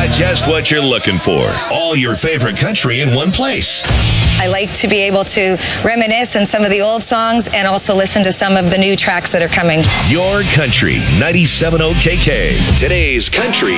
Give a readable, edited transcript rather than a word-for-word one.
got just what you're looking for. All your favorite country in one place. I like to be able to reminisce on some of the old songs and also listen to some of the new tracks that are coming. Your Country, 97.0 KK. Today's country